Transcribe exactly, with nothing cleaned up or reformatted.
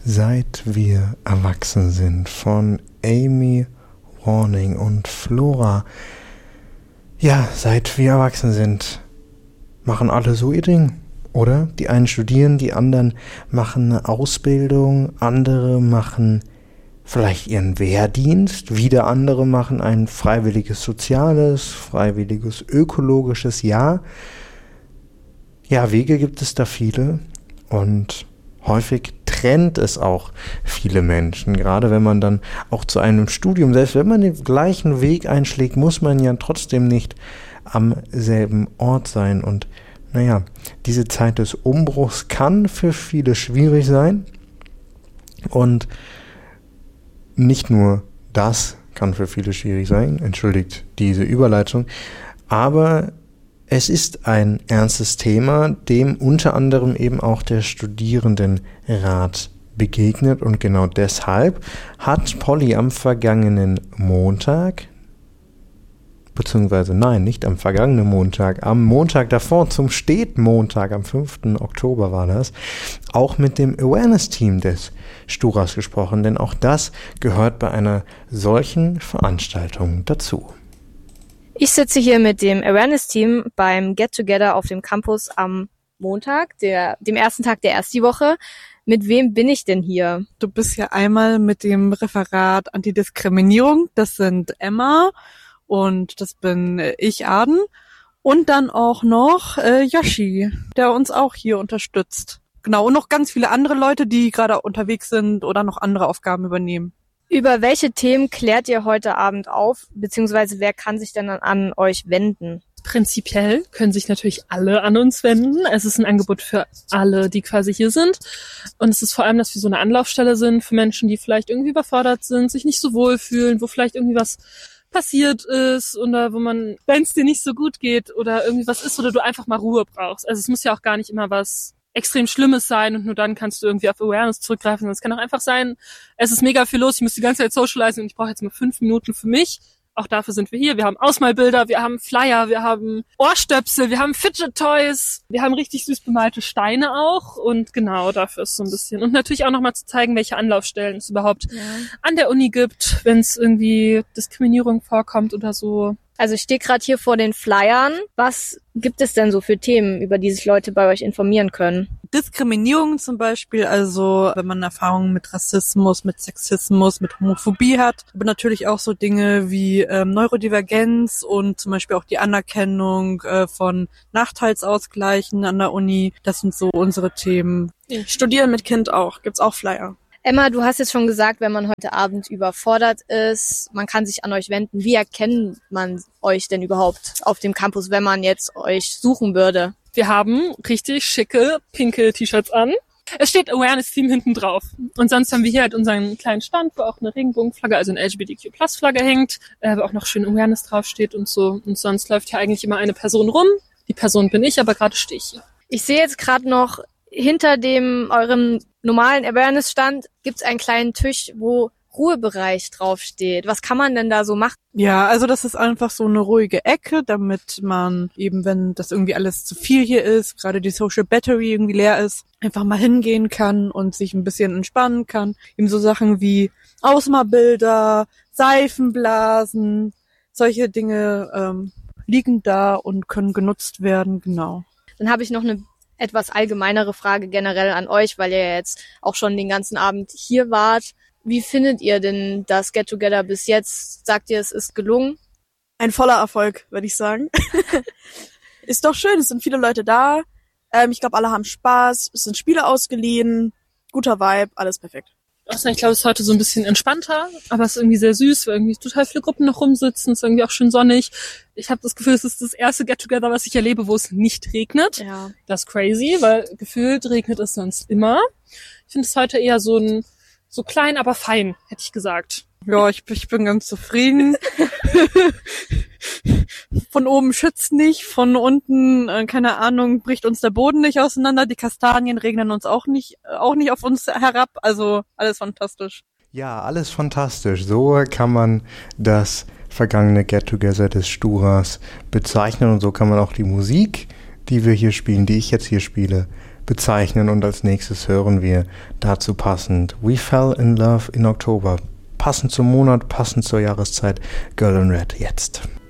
Seit wir erwachsen sind von Amy Warning und Flora. Ja, seit wir erwachsen sind, machen alle so ihr Ding, oder? Die einen studieren, die anderen machen eine Ausbildung, andere machen vielleicht ihren Wehrdienst, wieder andere machen ein freiwilliges soziales, freiwilliges ökologisches Jahr. Ja, Wege gibt es da viele und häufig trennt es auch viele Menschen, gerade wenn man dann auch zu einem Studium, selbst wenn man den gleichen Weg einschlägt, muss man ja trotzdem nicht am selben Ort sein. Und naja, diese Zeit des Umbruchs kann für viele schwierig sein und nicht nur das kann für viele schwierig sein, entschuldigt diese Überleitung, aber es ist ein ernstes Thema, dem unter anderem eben auch der Studierendenrat begegnet und genau deshalb hat Polly am vergangenen Montag, beziehungsweise nein, nicht am vergangenen Montag, am Montag davor, zum Städtmontag, am fünften Oktober war das, auch mit dem Awareness-Team des Sturas gesprochen, denn auch das gehört bei einer solchen Veranstaltung dazu. Ich sitze hier mit dem Awareness-Team beim Get-Together auf dem Campus am Montag, der, dem ersten Tag der Ersti-Woche. Mit wem bin ich denn hier? Du bist ja einmal mit dem Referat Antidiskriminierung, das sind Emma und das bin ich, Aden, und dann auch noch äh, Yoshi, der uns auch hier unterstützt. Genau, und noch ganz viele andere Leute, die gerade unterwegs sind oder noch andere Aufgaben übernehmen. Über welche Themen klärt ihr heute Abend auf, beziehungsweise wer kann sich denn an euch wenden? Prinzipiell können sich natürlich alle an uns wenden. Es ist ein Angebot für alle, die quasi hier sind. Und es ist vor allem, dass wir so eine Anlaufstelle sind für Menschen, die vielleicht irgendwie überfordert sind, sich nicht so wohl fühlen, wo vielleicht irgendwie was passiert ist oder wo man, wenn es dir nicht so gut geht oder irgendwie was ist oder du einfach mal Ruhe brauchst. Also es muss ja auch gar nicht immer was extrem Schlimmes sein und nur dann kannst du irgendwie auf Awareness zurückgreifen. Es kann auch einfach sein, es ist mega viel los, ich muss die ganze Zeit socialisen und ich brauche jetzt mal fünf Minuten für mich. Auch dafür sind wir hier. Wir haben Ausmalbilder, wir haben Flyer, wir haben Ohrstöpsel, wir haben Fidget Toys, wir haben richtig süß bemalte Steine auch und genau dafür ist so ein bisschen. Und natürlich auch nochmal zu zeigen, welche Anlaufstellen es überhaupt ja. an der Uni gibt, wenn es irgendwie Diskriminierung vorkommt oder so. Also ich stehe gerade hier vor den Flyern. Was gibt es denn so für Themen, über die sich Leute bei euch informieren können? Diskriminierung zum Beispiel, also wenn man Erfahrungen mit Rassismus, mit Sexismus, mit Homophobie hat, aber natürlich auch so Dinge wie ähm, Neurodivergenz und zum Beispiel auch die Anerkennung äh, von Nachteilsausgleichen an der Uni. Das sind so unsere Themen. Studieren mit Kind auch, gibt's auch Flyer. Emma, du hast jetzt schon gesagt, wenn man heute Abend überfordert ist, man kann sich an euch wenden. Wie erkennt man euch denn überhaupt auf dem Campus, wenn man jetzt euch suchen würde? Wir haben richtig schicke, pinke T-Shirts an. Es steht Awareness-Team hinten drauf. Und sonst haben wir hier halt unseren kleinen Stand, wo auch eine Regenbogenflagge, also eine L G B T Q Plus Flagge hängt, äh, wo auch noch schön Awareness draufsteht und so. Und sonst läuft hier eigentlich immer eine Person rum. Die Person bin ich, aber gerade stehe ich hier. Ich sehe jetzt gerade noch, hinter dem eurem normalen Awareness-Stand gibt's einen kleinen Tisch, wo Ruhebereich draufsteht. Was kann man denn da so machen? Ja, also das ist einfach so eine ruhige Ecke, damit man eben, wenn das irgendwie alles zu viel hier ist, gerade die Social Battery irgendwie leer ist, einfach mal hingehen kann und sich ein bisschen entspannen kann. Eben so Sachen wie Ausmalbilder, Seifenblasen, solche Dinge ähm, liegen da und können genutzt werden, genau. Dann habe ich noch eine etwas allgemeinere Frage generell an euch, weil ihr ja jetzt auch schon den ganzen Abend hier wart. Wie findet ihr denn das Get-Together bis jetzt? Sagt ihr, es ist gelungen? Ein voller Erfolg, würde ich sagen. Ist doch schön, es sind viele Leute da. Ähm, ich glaube, alle haben Spaß. Es sind Spiele ausgeliehen. Guter Vibe, alles perfekt. Ich glaube, es ist heute so ein bisschen entspannter, aber es ist irgendwie sehr süß, weil irgendwie total viele Gruppen noch rumsitzen, es ist irgendwie auch schön sonnig. Ich habe das Gefühl, es ist das erste Get-Together, was ich erlebe, wo es nicht regnet. Ja. Das ist crazy, weil gefühlt regnet es sonst immer. Ich finde es heute eher so ein so klein, aber fein, hätte ich gesagt. Ja, ich, ich bin ganz zufrieden. Von oben schützt nicht, von unten, äh, keine Ahnung, bricht uns der Boden nicht auseinander, die Kastanien regnen uns auch nicht, äh, auch nicht auf uns herab, also alles fantastisch. Ja, alles fantastisch. So kann man das vergangene Get-Together des Sturas bezeichnen und so kann man auch die Musik, die wir hier spielen, die ich jetzt hier spiele, bezeichnen. Und als nächstes hören wir dazu passend We Fell in Love in October. Passend zum Monat, passend zur Jahreszeit, Girl in Red jetzt.